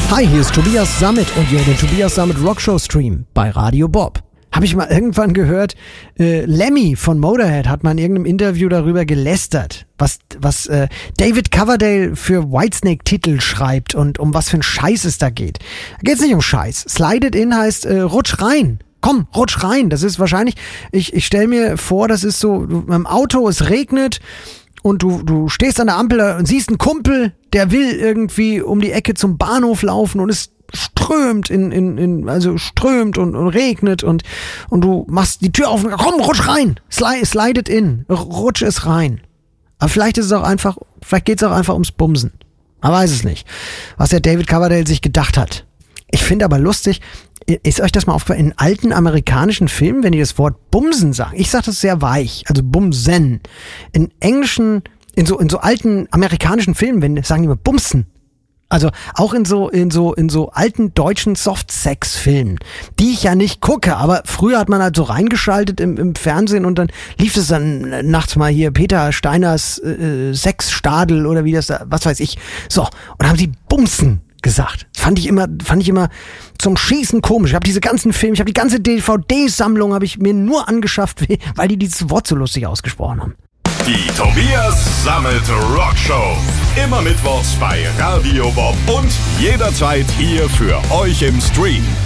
Hi, hier ist Tobias Sammet und ihr hört den Tobias Sammet Rockshow Stream bei Radio Bob. Habe ich mal irgendwann gehört, Lemmy von Motorhead hat mal in irgendeinem Interview darüber gelästert, was David Coverdale für Whitesnake-Titel schreibt und um was für ein Scheiß es da geht. Da geht es nicht um Scheiß. Slide It In heißt rutsch rein. Komm, rutsch rein. Das ist wahrscheinlich, ich stelle mir vor, das ist so, im Auto, es regnet und du stehst an der Ampel und siehst einen Kumpel, der will irgendwie um die Ecke zum Bahnhof laufen und es strömt strömt und regnet und du machst die Tür auf und komm, rutsch rein. Slide it in. Rutsch es rein. Aber vielleicht geht's auch einfach ums Bumsen. Man weiß es nicht, was der David Coverdale sich gedacht hat. Ich finde aber lustig, ist euch das mal aufgefallen, in alten amerikanischen Filmen, wenn die das Wort Bumsen sagen, ich sage das sehr weich, also Bumsen. In englischen, in so alten amerikanischen Filmen, sagen die immer Bumsen. Also auch in so alten deutschen Soft-Sex-Filmen, die ich ja nicht gucke, aber früher hat man halt so reingeschaltet im Fernsehen und dann lief es dann nachts mal hier Peter Steiners Sexstadel oder wie das da, was weiß ich. So, und haben sie Bumsen gesagt. Fand ich immer zum Schießen komisch. Ich habe diese ganzen Filme, ich habe die ganze DVD-Sammlung habe ich mir nur angeschafft, weil die dieses Wort so lustig ausgesprochen haben. Die Tobias Sammet Rockshow. Immer mittwochs bei Radio Bob und jederzeit hier für euch im Stream.